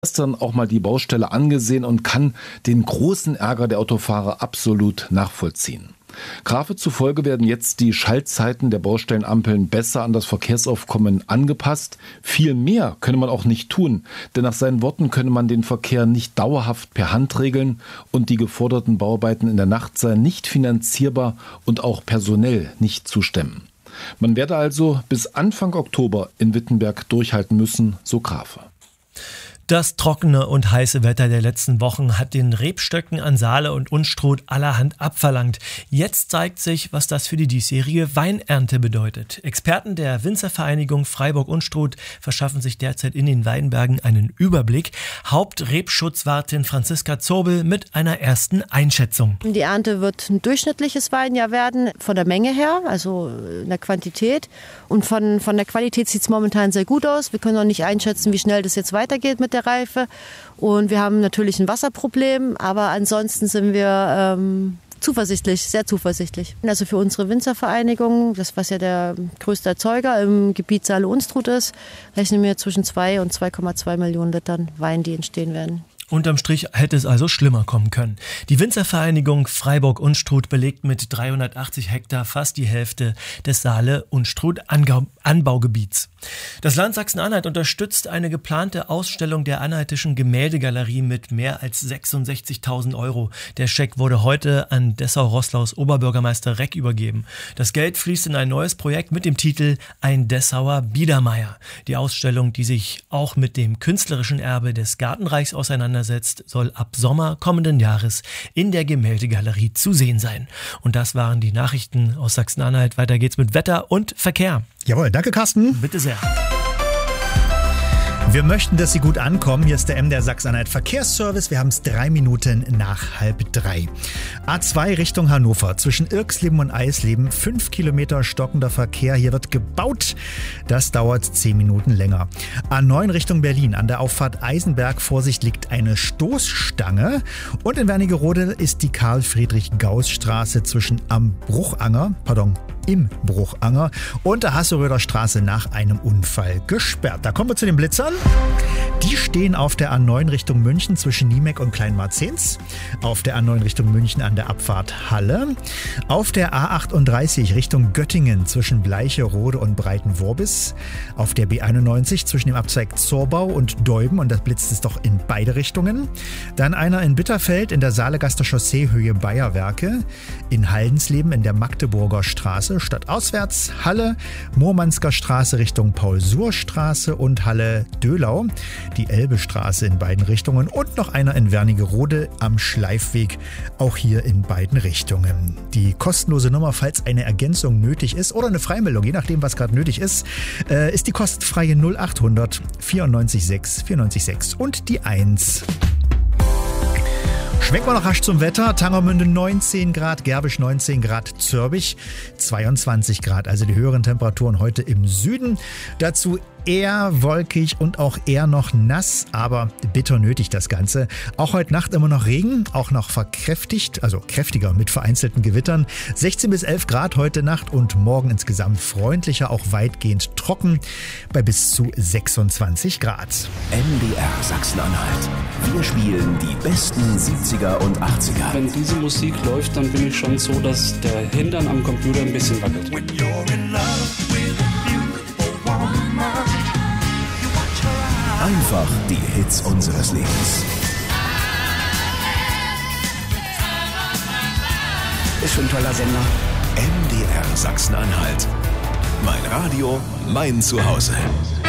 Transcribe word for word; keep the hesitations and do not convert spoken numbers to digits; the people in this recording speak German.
Dann auch mal die Baustelle angesehen und kann den großen Ärger der Autofahrer absolut nachvollziehen. Grafe zufolge werden jetzt die Schaltzeiten der Baustellenampeln besser an das Verkehrsaufkommen angepasst. Viel mehr könne man auch nicht tun, denn nach seinen Worten könne man den Verkehr nicht dauerhaft per Hand regeln und die geforderten Bauarbeiten in der Nacht seien nicht finanzierbar und auch personell nicht zu stemmen. Man werde also bis Anfang Oktober in Wittenberg durchhalten müssen, so Grafe. Das trockene und heiße Wetter der letzten Wochen hat den Rebstöcken an Saale und Unstrut allerhand abverlangt. Jetzt zeigt sich, was das für die diesjährige Weinernte bedeutet. Experten der Winzervereinigung Freiburg-Unstrut verschaffen sich derzeit in den Weinbergen einen Überblick. Hauptrebschutzwartin Franziska Zobel mit einer ersten Einschätzung. Die Ernte wird ein durchschnittliches Weinjahr werden, von der Menge her, also in der Quantität. Und von, von der Qualität sieht es momentan sehr gut aus. Wir können noch nicht einschätzen, wie schnell das jetzt weitergeht mit der Reife. Und wir haben natürlich ein Wasserproblem, aber ansonsten sind wir ähm, zuversichtlich, sehr zuversichtlich. Also für unsere Winzervereinigung, das was ja der größte Erzeuger im Gebiet Saale-Unstrut ist, rechnen wir zwischen zwei und zwei Komma zwei Millionen Litern Wein, die entstehen werden. Unterm Strich hätte es also schlimmer kommen können. Die Winzervereinigung Freiburg-Unstrut belegt mit dreihundertachtzig Hektar fast die Hälfte des Saale-Unstrut-Anbaugebiets. Das Land Sachsen-Anhalt unterstützt eine geplante Ausstellung der Anhaltischen Gemäldegalerie mit mehr als sechsundsechzigtausend Euro. Der Scheck wurde heute an Dessau-Roßlaus Oberbürgermeister Reck übergeben. Das Geld fließt in ein neues Projekt mit dem Titel Ein Dessauer Biedermeier. Die Ausstellung, die sich auch mit dem künstlerischen Erbe des Gartenreichs auseinandersetzt, soll ab Sommer kommenden Jahres in der Gemäldegalerie zu sehen sein. Und das waren die Nachrichten aus Sachsen-Anhalt. Weiter geht's mit Wetter und Verkehr. Jawohl, danke Carsten. Bitte sehr. Wir möchten, dass Sie gut ankommen. Hier ist der M D R Sachsen-Anhalt Verkehrsservice. Wir haben es drei Minuten nach halb drei. A zwei Richtung Hannover. Zwischen Irxleben und Eisleben. Fünf Kilometer stockender Verkehr. Hier wird gebaut. Das dauert zehn Minuten länger. A neun Richtung Berlin. An der Auffahrt Eisenberg. Vorsicht, liegt eine Stoßstange. Und in Wernigerode ist die Karl-Friedrich-Gauß-Straße zwischen am Bruchanger, pardon, im Bruchanger und der Hasseröder Straße nach einem Unfall gesperrt. Da kommen wir zu den Blitzern. Die stehen auf der A neun Richtung München zwischen Niemeck und Kleinmarzens, auf der A neun Richtung München an der Abfahrt Halle, auf der A achtunddreißig Richtung Göttingen zwischen Bleicherode und Breitenworbis, auf der B einundneunzig zwischen dem Abzweig Zorbau und Deuben, und das blitzt es doch in beide Richtungen. Dann einer in Bitterfeld in der Saalegaster Chaussee Höhe Bayerwerke, in Haldensleben in der Magdeburger Straße stadtauswärts, Halle, Moormannsker Straße Richtung Paul-Suhr-Straße und Halle-Dölau, die Elbestraße in beiden Richtungen und noch einer in Wernigerode am Schleifweg, auch hier in beiden Richtungen. Die kostenlose Nummer, falls eine Ergänzung nötig ist oder eine Freimeldung, je nachdem, was gerade nötig ist, äh, ist die kostenfreie null achthundert vierundneunzig sechs vierundneunzig sechs und die eins. Schwenken wir noch rasch zum Wetter. Tangermünde neunzehn Grad, Gerbisch neunzehn Grad, Zörbich zweiundzwanzig Grad. Also die höheren Temperaturen heute im Süden. Dazu eher wolkig und auch eher noch nass, aber bitter nötig das Ganze. Auch heute Nacht immer noch Regen, auch noch verkräftigt, also kräftiger mit vereinzelten Gewittern. sechzehn bis elf Grad heute Nacht und morgen insgesamt freundlicher, auch weitgehend trocken bei bis zu sechsundzwanzig Grad. M D R Sachsen-Anhalt. Wir spielen die besten siebziger und achtziger. Wenn diese Musik läuft, dann bin ich schon so, dass der Hintern am Computer ein bisschen wackelt. When you're in love with a beautiful woman. Einfach die Hits unseres Lebens. Ist schon ein toller Sender. M D R Sachsen-Anhalt. Mein Radio, mein Zuhause.